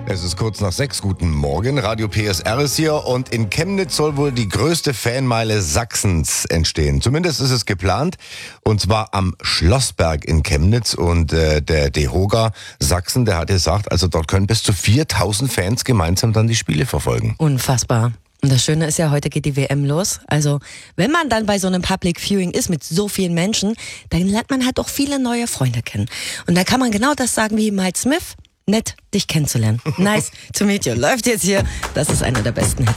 Es ist kurz nach 6. Guten Morgen. Radio PSR ist hier und in Chemnitz soll wohl die größte Fanmeile Sachsens entstehen. Zumindest ist es geplant. Und zwar am Schlossberg in Chemnitz. Und der DEHOGA Sachsen, der hat gesagt, also dort können bis zu 4000 Fans gemeinsam dann die Spiele verfolgen. Unfassbar. Und das Schöne ist ja, heute geht die WM los. Also, wenn man dann bei so einem Public Viewing ist mit so vielen Menschen, dann lernt man halt auch viele neue Freunde kennen. Und da kann man genau das sagen wie Miles Smith. Nett, dich kennenzulernen. Nice to meet you. Läuft jetzt hier. Das ist einer der besten Hits.